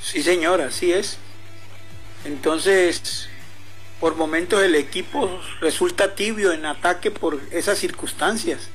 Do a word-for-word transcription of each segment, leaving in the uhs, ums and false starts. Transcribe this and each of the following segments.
Sí, señor, así es. Entonces, por momentos el equipo resulta tibio en ataque por esas circunstancias.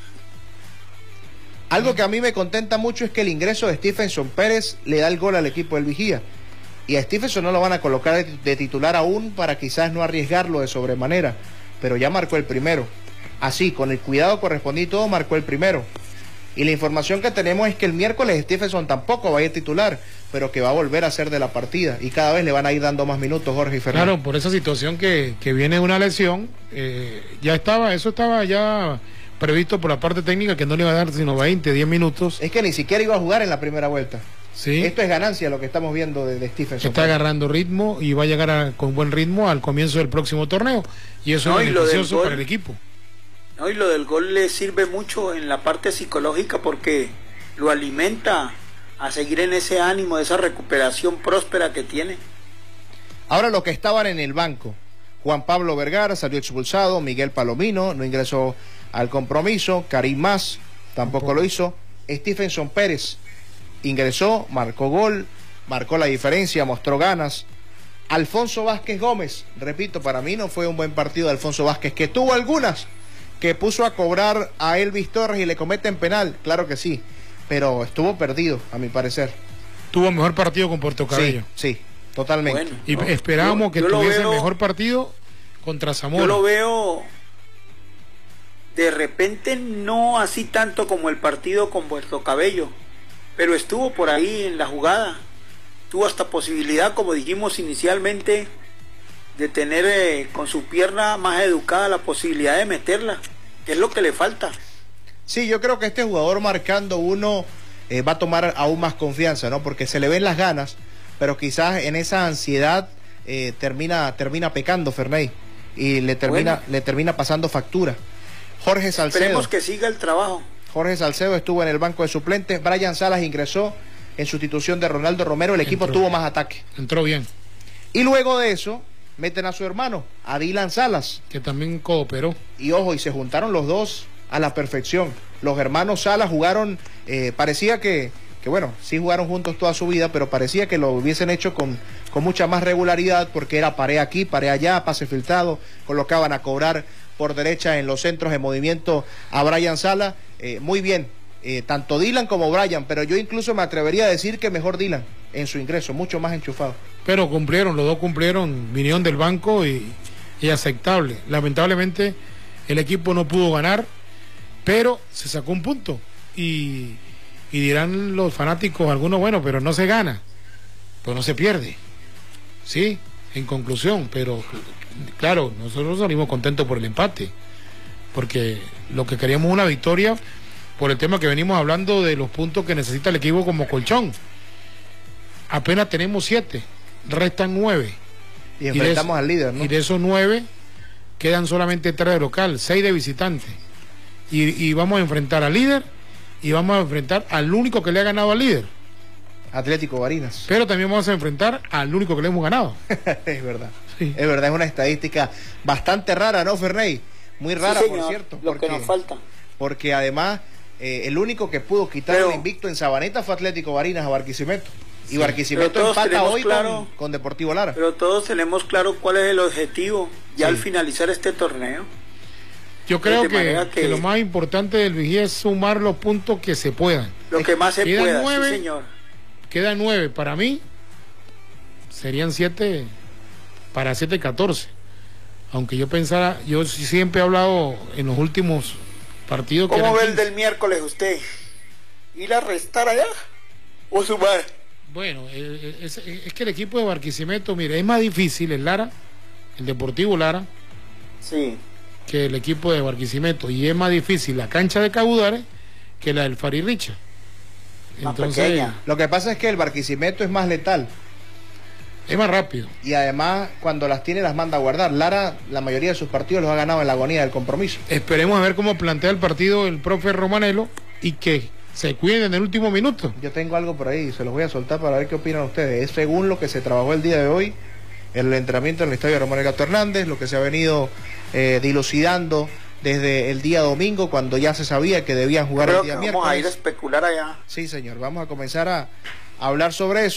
Algo que a mí me contenta mucho es que el ingreso de Stephenson Pérez le da el gol al equipo del Vigía. Y a Stephenson no lo van a colocar de, de titular aún para quizás no arriesgarlo de sobremanera, pero ya marcó el primero. Así, con el cuidado correspondido y todo, marcó el primero. Y la información que tenemos es que el miércoles Stephenson tampoco va a ir titular, pero que va a volver a ser de la partida. Y cada vez le van a ir dando más minutos, Jorge y Fernando. Claro, por esa situación que, que viene una lesión, eh, ya estaba, eso estaba ya previsto por la parte técnica, que no le iba a dar sino veinte, diez minutos. Es que ni siquiera iba a jugar en la primera vuelta. Sí. Esto es ganancia lo que estamos viendo de, de Stephenson. Está agarrando ritmo y va a llegar a, con buen ritmo al comienzo del próximo torneo. Y eso no, es beneficioso para el equipo. No, y lo del gol le sirve mucho en la parte psicológica porque lo alimenta a seguir en ese ánimo, esa recuperación próspera que tiene. Ahora los que estaban en el banco: Juan Pablo Vergara salió expulsado, Miguel Palomino no ingresó al compromiso, Karim Mas tampoco lo hizo, Stephenson Pérez ingresó, marcó gol, marcó la diferencia, mostró ganas. Alfonso Vázquez Gómez, repito, para mí no fue un buen partido de Alfonso Vázquez, que tuvo algunas que puso a cobrar a Elvis Torres y le cometen penal, claro que sí, pero estuvo perdido, a mi parecer. Tuvo mejor partido con Puerto Cabello. Sí, sí, totalmente. Bueno, y no, esperábamos yo, que yo tuviese veo, mejor partido contra Zamora. Yo lo veo de repente no así tanto como el partido con Puerto Cabello, pero estuvo por ahí en la jugada, tuvo hasta posibilidad, como dijimos inicialmente, de tener eh, con su pierna más educada la posibilidad de meterla, que es lo que le falta. Sí, yo creo que este jugador marcando uno eh, va a tomar aún más confianza, ¿no? Porque se le ven las ganas, pero quizás en esa ansiedad eh, termina termina pecando Ferney y le termina bueno. le termina pasando factura. Jorge Salcedo. Esperemos que siga el trabajo. Jorge Salcedo estuvo en el banco de suplentes, Brian Salas ingresó en sustitución de Ronaldo Romero, el equipo entró, tuvo más ataque. Entró bien. Y luego de eso meten a su hermano, a Dylan Salas, que también cooperó. Y ojo, y se juntaron los dos a la perfección. Los hermanos Salas jugaron, eh, parecía que, que bueno, sí jugaron juntos toda su vida, pero parecía que lo hubiesen hecho con, con mucha más regularidad, porque era pared aquí, pared allá, pase filtrado, colocaban a cobrar por derecha en los centros de movimiento a Brian Salas, eh, muy bien, eh, tanto Dylan como Brian, pero yo incluso me atrevería a decir que mejor Dylan en su ingreso, mucho más enchufado. Pero cumplieron, los dos cumplieron, vinieron del banco y, y aceptable. Lamentablemente el equipo no pudo ganar, pero se sacó un punto. Y, y dirán los fanáticos, algunos, bueno, pero no se gana, pues no se pierde. Sí, en conclusión, pero claro, nosotros salimos contentos por el empate, porque lo que queríamos es una victoria por el tema que venimos hablando de los puntos que necesita el equipo como colchón. Apenas tenemos siete, restan nueve. Y enfrentamos y al líder, ¿no? Y de esos nueve quedan solamente tres de local, seis de visitante. Y, y vamos a enfrentar al líder y vamos a enfrentar al único que le ha ganado al líder. Atlético Barinas. Pero también vamos a enfrentar al único que le hemos ganado. Es verdad. Sí. Es verdad, es una estadística bastante rara, ¿no, Ferney? Muy rara, sí, señor, por cierto. Lo porque, que nos falta. Porque además, eh, el único que pudo quitar Pero, el invicto en Sabaneta fue Atlético Barinas a Barquisimeto. Y sí. Barquisimeto empata hoy claro, con, con Deportivo Lara. Pero todos tenemos claro cuál es el objetivo ya sí. al finalizar este torneo. Yo creo que, que... que lo más importante del Vigía es sumar los puntos que se puedan. Lo que más se quedan pueda, nueve, sí, señor. Quedan nueve. Para mí, serían siete, para siete, catorce. Aunque yo pensara, yo siempre he hablado en los últimos partidos. ¿Cómo ve el quince. del miércoles usted? ¿Ir a restar allá o sumar? Bueno, es, es que el equipo de Barquisimeto, mire, es más difícil el Lara, el Deportivo Lara, sí, que el equipo de Barquisimeto, y es más difícil la cancha de Cabudares que la del Fari Richa. Entonces, lo que pasa es que el Barquisimeto es más letal, es más rápido, y además cuando las tiene las manda a guardar. Lara, la mayoría de sus partidos los ha ganado en la agonía del compromiso. Esperemos a ver cómo plantea el partido el profe Romanello y que se cuiden en el último minuto. Yo tengo algo por ahí, se los voy a soltar para ver qué opinan ustedes. Es según lo que se trabajó el día de hoy, el entrenamiento en el estadio Ramón Gato Hernández, lo que se ha venido eh, dilucidando desde el día domingo, cuando ya se sabía que debían jugar Creo el día que miércoles. Vamos a ir a especular allá. Sí, señor, vamos a comenzar a, a hablar sobre eso.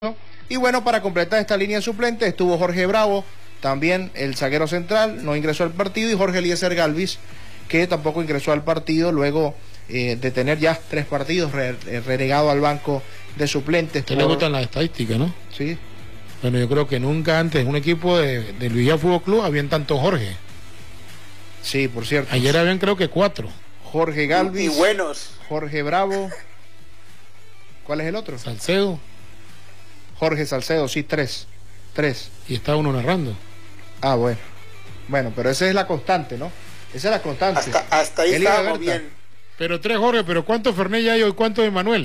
Y bueno, para completar esta línea suplente estuvo Jorge Bravo, también el zaguero central, no ingresó al partido, y Jorge Eliezer Galvis, que tampoco ingresó al partido luego eh, de tener ya tres partidos re, relegado al banco de suplentes. Que le gustan las estadísticas, ¿no? Sí. Bueno, yo creo que nunca antes en un equipo de, del Vigía Fútbol Club habían tantos Jorge. Sí, por cierto. Ayer habían creo que cuatro. Jorge Galvis. Y buenos. Jorge Bravo. ¿Cuál es el otro? Salcedo. Jorge Salcedo, sí, tres. Tres. Y está uno narrando. Ah, bueno. Bueno, pero esa es la constante, ¿no? Esa es la constante. Hasta, hasta ahí Eli estábamos Berta. bien. Pero tres Jorge, pero ¿cuántos Fernet ya hay hoy? ¿Cuántos de Manuel?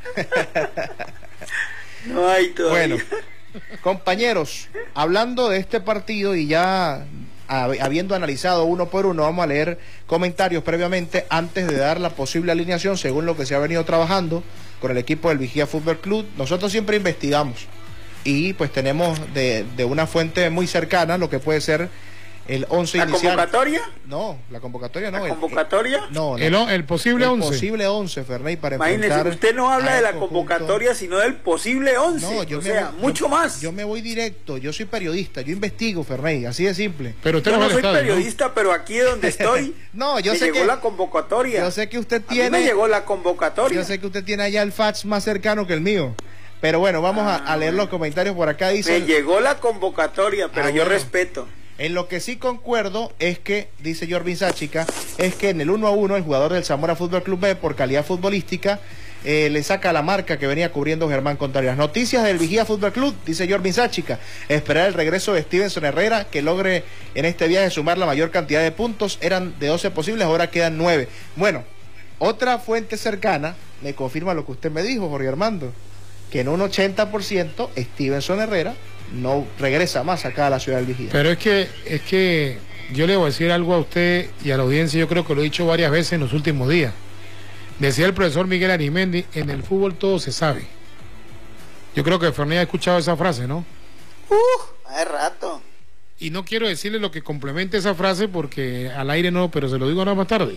No hay todavía. Bueno, compañeros, hablando de este partido y ya hab- habiendo analizado uno por uno, vamos a leer comentarios previamente antes de dar la posible alineación según lo que se ha venido trabajando con el equipo del Vigía Fútbol Club. Nosotros siempre investigamos y pues tenemos de, de una fuente muy cercana lo que puede ser el once ¿La inicial. convocatoria? No, la convocatoria no. ¿La el- convocatoria? el- no, no. El, o- el posible el once. posible once, Ferney, para Imagínese, enfrentar usted no habla a de la el conjunto- convocatoria, sino del posible once. No, yo o me sea, voy- mucho yo- más. Yo me voy directo, yo soy periodista, yo investigo, Ferney, así de simple. Pero usted Yo no va no al soy estadio, ¿no? periodista, pero aquí donde estoy, No, yo me sé llegó que la convocatoria. yo sé que usted A mí tiene me llegó la convocatoria. yo sé que usted tiene allá el fax más cercano que el mío. Pero bueno, vamos a, a leer los comentarios por acá. Me Dice, llegó la convocatoria, pero Ah, yo bueno. respeto. en lo que sí concuerdo es que, dice Jorvin Sáchica, es que en el uno a uno el jugador del Zamora Fútbol Club B, por calidad futbolística, eh, le saca la marca que venía cubriendo Germán Contreras. Noticias del Vigía Fútbol Club, dice Jorvin Sáchica, esperar el regreso de Stevenson Herrera, que logre en este viaje sumar la mayor cantidad de puntos. Eran de doce posibles, ahora quedan nueve. Bueno, otra fuente cercana me confirma lo que usted me dijo, Jorge Armando, que en un ochenta por ciento Stevenson Herrera no regresa más acá a la ciudad del Vigía. Pero es que, es que yo le voy a decir algo a usted y a la audiencia, yo creo que lo he dicho varias veces en los últimos días. Decía el profesor Miguel Arimendi, en el fútbol todo se sabe. Yo creo que Fernández ha escuchado esa frase, ¿no? Uh, hace rato. Y no quiero decirle lo que complemente esa frase porque al aire no, pero se lo digo ahora más tarde.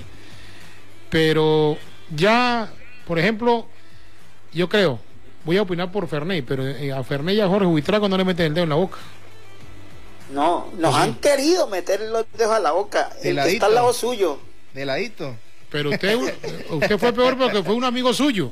Pero ya, por ejemplo, yo creo, voy a opinar por Ferney, pero eh, a Ferney y a Jorge Huitrago no le meten el dedo en la boca. No, nos Sí. han querido meter los dedos a la boca. De El que ladito. está al lado suyo. De ladito. Pero usted, usted fue peor porque fue un amigo suyo.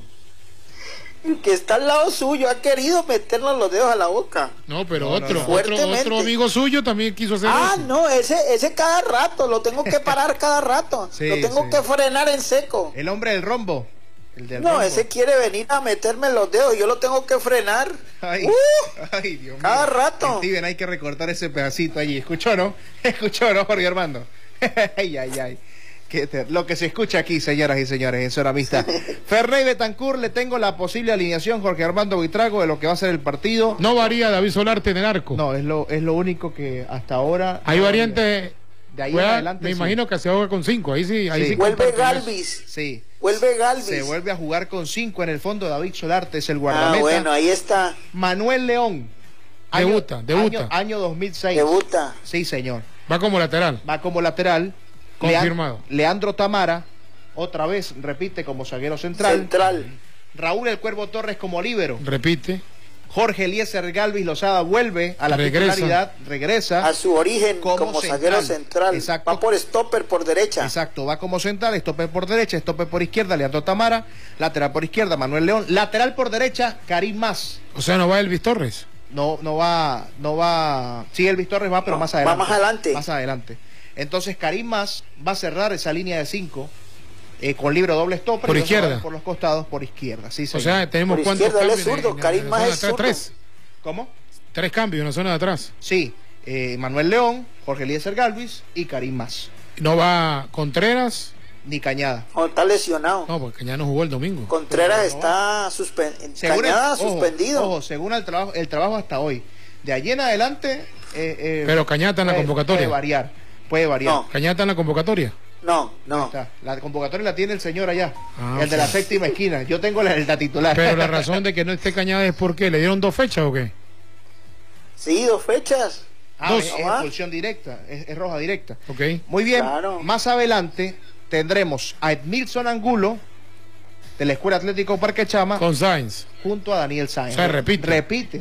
El que está al lado suyo ha querido meternos los dedos a la boca. No, pero No, no, otro, no. otro, Fuertemente. otro amigo suyo también quiso hacer Ah, eso. no, ese, ese cada rato, lo tengo que parar cada rato. Sí, lo tengo sí. que frenar en seco. El hombre del rombo. El del No, rombo. ese quiere venir a meterme los dedos, yo lo tengo que frenar. Ay, ¡Uh! ay, Dios mío. Cada rato. Steven, hay que recortar ese pedacito allí. ¿Escuchó, no? ¿Escuchó, no, Jorge Armando? Ay, ay, ay. Qué ter- Lo que se escucha aquí, señoras y señores, en Zona Mixta. Ferney Betancur, le tengo la posible alineación, Jorge Armando Buitrago, de lo que va a ser el partido. No varía David Solarte en el arco. No, es lo, es lo único que hasta ahora... Hay no variantes. De ahí en Juega, adelante, me sí. imagino que se ahoga con cinco. Ahí sí, ahí Sí. sí. Vuelve comparten eso. Galvis. Sí. Vuelve Galvis. Se vuelve a jugar con cinco en el fondo. David Solarte es el Ah, guardameta. bueno, ahí está. Manuel León. Debuta, debuta. Año, año dos mil seis. Debuta. Sí, señor. Va como lateral. Va como lateral. Confirmado. Lean- Leandro Tamara, otra vez, repite como zaguero central. Central. Raúl El Cuervo Torres como líbero. Repite. Jorge Eliezer Galvis Lozada vuelve a la Regresa. titularidad, regresa. A su origen Como como, central. zaguero central. Exacto. Va por stopper por derecha. Exacto, va como central, estope por derecha, estope por izquierda, Leandro Tamara, lateral por izquierda, Manuel León, lateral por derecha, Karim Mas. O sea, no va Elvis Torres. No, no va, no va, sí, Elvis Torres va, pero No, más va adelante. más adelante. Más adelante. Entonces Karim Mas va a cerrar esa línea de cinco eh, con libro doble stopper. Por y los va a izquierda. ver por los costados, por izquierda, sí, O señor. sea, tenemos Por cuántos izquierda, él es cambios. en- zurdo, en- Karim en la Mas zona es de atrás? zurdo. Tres. ¿Cómo? Tres cambios en la zona de atrás. Sí, eh, Manuel León, Jorge Eliezer Galvis y Karim Mas. No va Contreras. Ni Cañada. No, está lesionado. No, porque ya no jugó el domingo. Contreras No, no está suspendido. Según el- Cañada ojo, suspendido. Ojo, según el trabajo, el trabajo hasta hoy. De allí en adelante. eh, eh, Pero Cañada está en la puede- convocatoria. Puede variar. Puede variar. No. Cañata en la convocatoria. No, no. Está. La convocatoria la tiene el señor allá. Ah, el de ok. la séptima esquina. Yo tengo la, la titular. Pero la razón de que no esté Cañada es porque le dieron dos fechas o qué. Sí, dos fechas. Ah, Dos. es, es Ajá. expulsión directa. Es, es roja directa. Ok. Muy bien. Claro. Más adelante tendremos a Edmilson Angulo de la Escuela Atlético Parque Chama Con Sainz. junto a Daniel Sáenz. O sea, repite. Repite.